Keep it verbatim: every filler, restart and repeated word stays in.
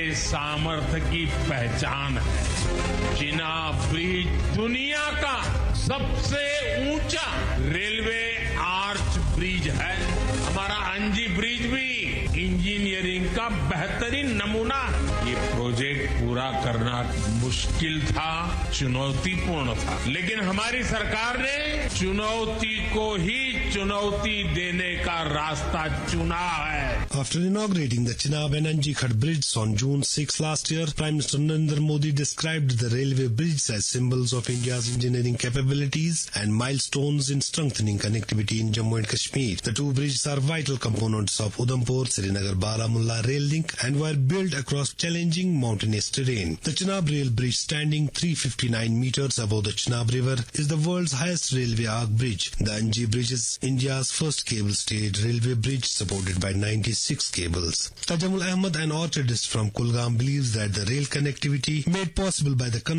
सामर्थ्य की पहचान है। चिनाब ब्रिज दुनिया का सबसे ऊंचा रेलवे आर्च ब्रिज है। हमारा अंजी ब्रिज भी इंजीनियरिंग का बेहतरीन नमूना है। ये प्रोजेक्ट पूरा करना मुश्किल था, चुनौतीपूर्ण था, लेकिन हमारी सरकार ने चुनौती को ही चुनौती देने का रास्ता चुना है। After inaugurating the Chenab and Anji-Khat bridges on June sixth last year, Prime Minister Narendra Modi described the railway bridges as symbols of India's engineering capabilities and milestones in strengthening connectivity in Jammu and Kashmir. The two bridges are vital components of Udhampur-Srinagar-Baramulla rail link and were built across challenging mountainous terrain. The Chenab rail bridge, standing three hundred fifty-nine meters above the Chenab river, is the world's highest railway arch bridge. The Anji bridge is India's first cable-stayed railway bridge supported by ninety-six cables. Tajamul Ahmed, an orchardist from Kulgam, believes that the rail connectivity made possible by the